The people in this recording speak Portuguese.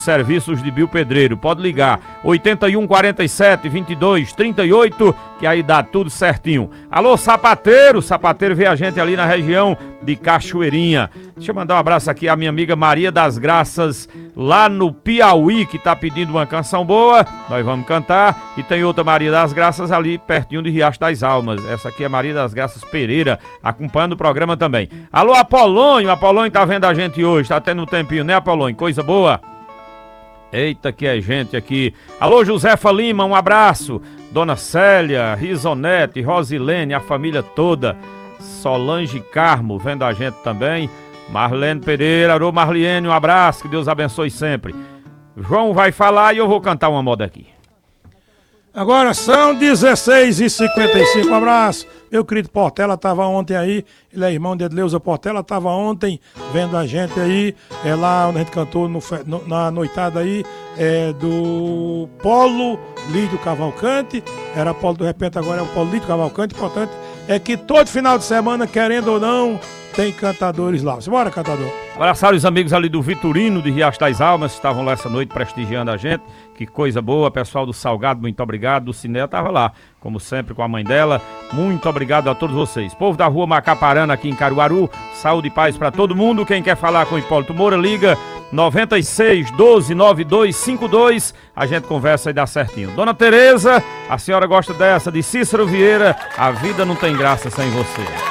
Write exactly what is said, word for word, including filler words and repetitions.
Serviços de Bio Pedreiro. Pode ligar oitenta e um, quarenta e sete, vinte e dois, trinta e oito, que aí dá tudo certinho. Alô, sapateiro, sapateiro vê a gente ali na região de Cachoeirinha. Deixa eu mandar um abraço aqui à minha amiga Maria das Graças, lá no Piauí, que tá pedindo uma canção boa. Nós vamos cantar. E tem outra Maria das Graças ali pertinho de Riacho das Almas. Essa aqui é Maria das Graças Pereira, acompanhando o programa também. Alô, Apolônio, Apolônio tá vendo a gente hoje, tá tendo um tempinho, né, Apolônio? Coisa boa. Eita, que é gente aqui. Alô, Josefa Lima, um abraço. Dona Célia, Risonete, Rosilene, a família toda. Solange Carmo, vendo a gente também. Marlene Pereira, alô Marlene, um abraço, que Deus abençoe sempre. João vai falar e eu vou cantar uma moda aqui. Agora são dezesseis e cinquenta e cinco, um abraço. Meu querido Portela estava ontem aí, ele é irmão de Edleusa Portela, estava ontem vendo a gente aí, é lá onde a gente cantou no, no, na noitada aí, é, do Polo Lídio Cavalcante, era Polo do Repente, agora é o Polo Lídio Cavalcante, importante é que todo final de semana, querendo ou não, tem cantadores lá. Bora, cantador. Abraçar os amigos ali do Vitorino, de Riacho das Almas, que estavam lá essa noite prestigiando a gente. Que coisa boa, pessoal do Salgado, muito obrigado. Do Ciné estava lá, como sempre, com a mãe dela. Muito obrigado a todos vocês. Povo da rua Macaparana, aqui em Caruaru, saúde e paz para todo mundo. Quem quer falar com o Hipólito Moura, liga noventa e seis, doze, noventa e dois, cinquenta e dois. A gente conversa e dá certinho. Dona Tereza, a senhora gosta dessa, de Cícero Vieira, a vida não tem graça sem você.